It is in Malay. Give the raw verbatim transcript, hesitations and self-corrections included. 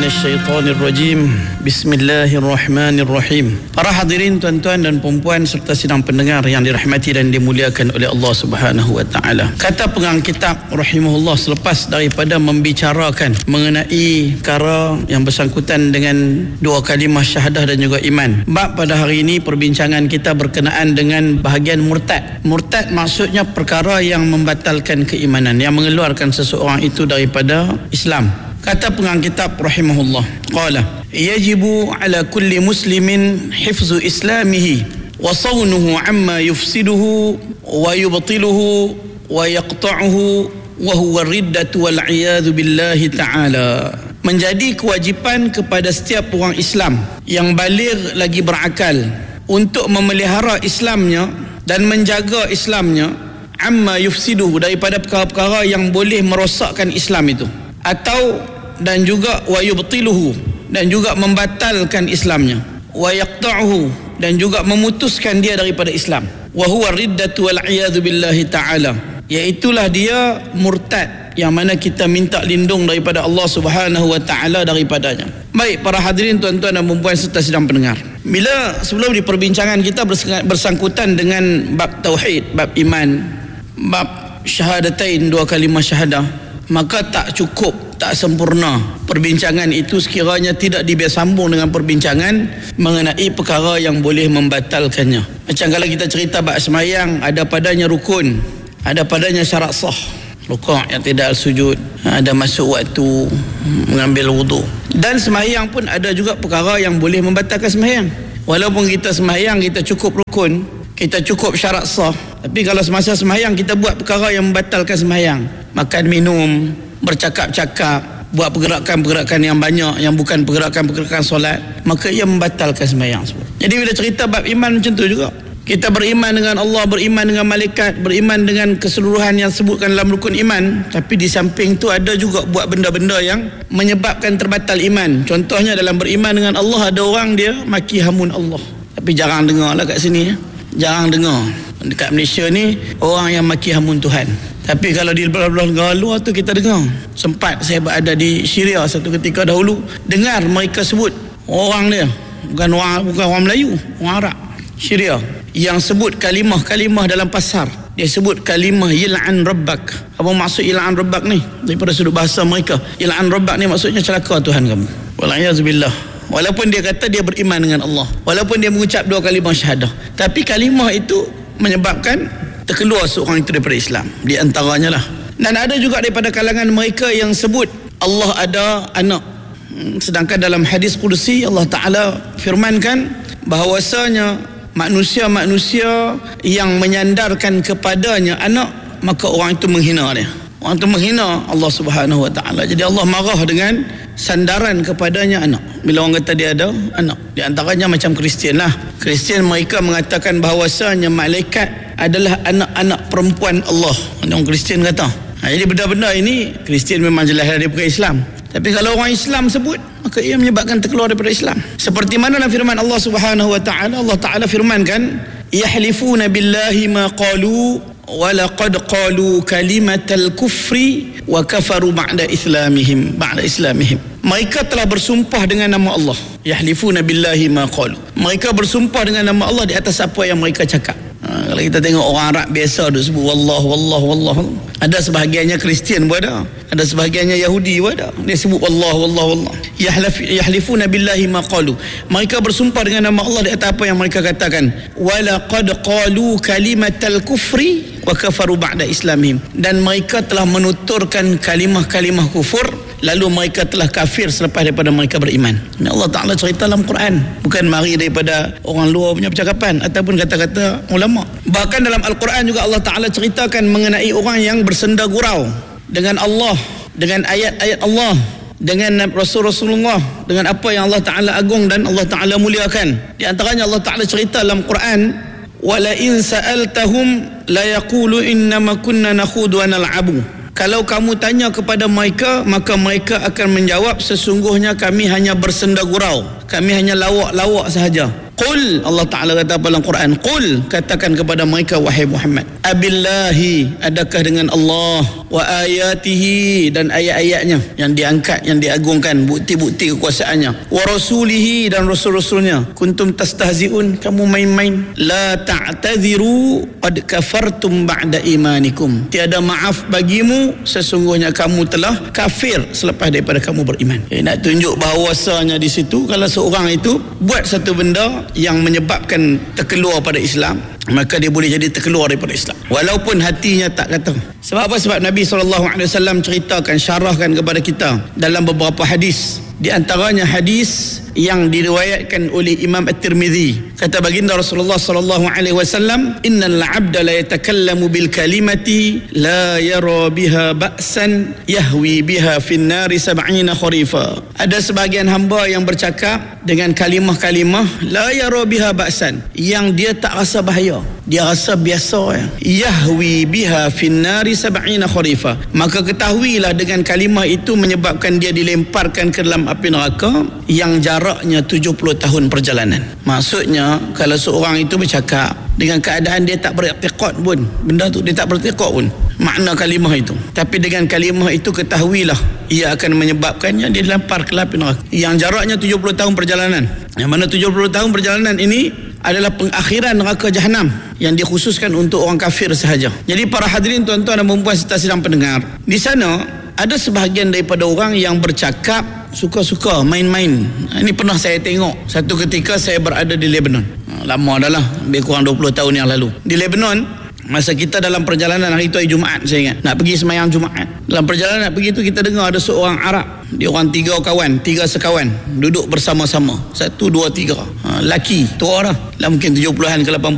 minasyaitonir rajim. Bismillahirrahmanirrahim. Para hadirin, tuan-tuan dan puan-puan serta sidang pendengar yang dirahmati dan dimuliakan oleh Allah Subhanahu wa taala. Kata pengarang kitab rahimahullah selepas daripada membicarakan mengenai perkara yang bersangkutan dengan dua kalimah syahadah dan juga iman. Bab pada hari ini perbincangan kita berkenaan dengan bahagian murtad. Murtad maksudnya perkara yang membatalkan keimanan, yang mengeluarkan seseorang itu daripada Islam. Kata pengarang kitab rahimahullah, qala yajibu ala kulli muslimin hifzu islamihi wa sawnuhu amma yufsiduhu wa yubtiluhu wa yaqta'uhu wa huwa riddatu wal iyadu billahi ta'ala. Menjadi kewajipan kepada setiap orang Islam yang baligh lagi berakal untuk memelihara Islamnya dan menjaga Islamnya amma yufsiduhu, daripada perkara-perkara yang boleh merosakkan Islam itu, atau dan juga wa yubtiluhu, dan juga membatalkan Islamnya, wa yaqta'uhu, dan juga memutuskan dia daripada Islam, wa huwa riddatu wal iyadu billahi ta'ala, iaitulah dia murtad yang mana kita minta lindung daripada Allah Subhanahu wa taala daripadanya. Baik para hadirin, tuan-tuan dan puan-puan serta sidang pendengar, bila sebelum di perbincangan kita bersangkutan dengan bab tauhid, bab iman, bab syahadatain, dua kalimah syahadah, maka tak cukup, tak sempurna perbincangan itu sekiranya tidak dibersambung dengan perbincangan mengenai perkara yang boleh membatalkannya. Macam kalau kita cerita bab semayang, ada padanya rukun, ada padanya syarat sah, rukuk yang tidak sujud, ada masuk waktu, mengambil wudu. Dan semayang pun ada juga perkara yang boleh membatalkan semayang. Walaupun kita semayang, kita cukup rukun, kita cukup syarat sah, tapi kalau semasa semayang kita buat perkara yang membatalkan semayang, makan minum, bercakap-cakap, buat pergerakan-pergerakan yang banyak yang bukan pergerakan-pergerakan solat, maka ia membatalkan semayang. Jadi bila cerita bab iman macam tu juga, kita beriman dengan Allah, beriman dengan malaikat, beriman dengan keseluruhan yang sebutkan dalam rukun iman, tapi di samping tu ada juga buat benda-benda yang menyebabkan terbatal iman. Contohnya dalam beriman dengan Allah, ada orang dia maki hamun Allah, tapi jarang dengar lah kat sini, jarang dengar. Dekat Malaysia ni orang yang maki hamun Tuhan, tapi kalau di belah-belah negara luar tu kita dengar. Sempat saya berada di Syria satu ketika dahulu, dengar mereka sebut orang dia, bukan orang, bukan orang Melayu, orang Arab Syria, yang sebut kalimah-kalimah dalam pasar. Dia sebut kalimah yil'an rabbak. Apa maksud yil'an rabbak ni? Daripada sudut bahasa mereka, yil'an rabbak ni maksudnya celaka Tuhan kamu. Wal'ayazubillah. Walaupun dia kata dia beriman dengan Allah, walaupun dia mengucap dua kalimah syahadah, tapi kalimah itu menyebabkan terkeluar seorang itu daripada Islam. Di antaranya lah. Dan ada juga daripada kalangan mereka yang sebut Allah ada anak, sedangkan dalam hadis Qudsi Allah Ta'ala firmankan bahawasanya manusia-manusia yang menyandarkan kepadanya anak, maka orang itu menghina dia, orang itu menghina Allah Subhanahu wa taala. Jadi Allah marah dengan sandaran kepadanya anak bila orang kata dia ada anak. Di antaranya macam Kristian lah. Kristian mereka mengatakan bahawasanya malaikat adalah anak-anak perempuan Allah. Orang Kristian kata. Ha, jadi benda-benda ini Kristian memang jelas daripada Islam, tapi kalau orang Islam sebut, maka ia menyebabkan terkeluar daripada Islam. Seperti mana dalam firman Allah Subhanahu wa taala, Allah Taala firmankan, yahlifuna billahi ma qalu wa laqad qalu kalimatal kufri wa kafaru ba'da islamihim ba'da islamihim. Mereka telah bersumpah dengan nama Allah. Yahlifuna billahi ma qalu. Mereka bersumpah dengan nama Allah di atas apa yang mereka cakap. Ha, kalau kita tengok orang Arab biasa dia sebut wallah wallah wallah. Ada sebahagiannya Kristian pun ada, ada sebahagiannya Yahudi pun ada, dia sebut wallah wallah wallah. Yahlif, yahlifuna billahi ma qalu. Mereka bersumpah dengan nama Allah di atas apa yang mereka katakan. Wa laqad qalu kalimatal kufri wa kafaru ba'da islamihim. Dan mereka telah menuturkan kalimah-kalimah kufur, lalu mereka telah kafir selepas daripada mereka beriman. Ini Allah Ta'ala cerita dalam Quran, bukan mari daripada orang luar punya percakapan ataupun kata-kata ulama. Bahkan dalam Al-Quran juga Allah Ta'ala ceritakan mengenai orang yang bersenda gurau dengan Allah, dengan ayat-ayat Allah, dengan Rasul-Rasulullah, dengan apa yang Allah Ta'ala agung dan Allah Ta'ala muliakan. Di antaranya Allah Ta'ala cerita dalam Quran, wala in sa'altahum la yaqulu innama kunna nakhudu wa nal'abu. Kalau kamu tanya kepada mereka, maka mereka akan menjawab, sesungguhnya kami hanya bersenda gurau, kami hanya lawak-lawak sahaja. Qul, Allah Ta'ala kata dalam Quran, Qul, katakan kepada mereka wahai Muhammad, abillahi, adakah dengan Allah, wa ayatihi, dan ayat-ayatnya yang diangkat, yang diagungkan, bukti-bukti kekuasaannya, wa rasulihi, dan rasul-rasulnya, kuntum tastahzi'un, kamu main-main, la ta'tadhiru qad kafartum ba'da imanikum, tiada maaf bagimu, sesungguhnya kamu telah kafir selepas daripada kamu beriman. Eh, nak tunjuk bahawasanya di situ kalau seorang itu buat satu benda yang menyebabkan terkeluar pada Islam, maka dia boleh jadi terkeluar daripada Islam walaupun hatinya tak kata. Sebab apa? Sebab Nabi sallallahu alaihi wasallam ceritakan, syarahkan kepada kita dalam beberapa hadis, di antaranya hadis yang diriwayatkan oleh Imam At-Tirmidzi. Kata baginda Rasulullah sallallahu alaihi wasallam, innal 'abda la yatakallamu bil kalimati la yara biha ba'san yahwi biha fin nari sab'ina kharifa. Ada sebahagian hamba yang bercakap dengan kalimah-kalimah la yara biha ba'san, yang dia tak rasa bahaya, dia rasa biasa ya. Yahwi biha fin nari sab'ina kharifa, maka ketahuilah dengan kalimah itu menyebabkan dia dilemparkan ke dalam api neraka yang jaraknya tujuh puluh tahun perjalanan. Maksudnya kalau seorang itu bercakap dengan keadaan dia tak beriktikad pun, benda tu dia tak beriktikad pun makna kalimah itu, tapi dengan kalimah itu ketahuilah ia akan menyebabkannya dia dilempar ke api neraka yang jaraknya tujuh puluh tahun perjalanan. Yang mana tujuh puluh tahun perjalanan ini adalah pengakhiran neraka Jahannam yang dikhususkan untuk orang kafir sahaja. Jadi para hadirin, tuan-tuan dan puan-puan serta sidang pendengar, di sana ada sebahagian daripada orang yang bercakap suka-suka main-main. Ini pernah saya tengok satu ketika saya berada di Lebanon. Lama dah lah, lebih kurang dua puluh tahun yang lalu. Di Lebanon, masa kita dalam perjalanan, hari itu hari Jumaat saya ingat, nak pergi semayang Jumaat. Dalam perjalanan nak pergi tu kita dengar ada seorang Arab, dia orang tiga kawan, tiga sekawan duduk bersama-sama, satu, dua, tiga, ha, laki, tua dah lah, mungkin tujuh puluhan ke lapan puluh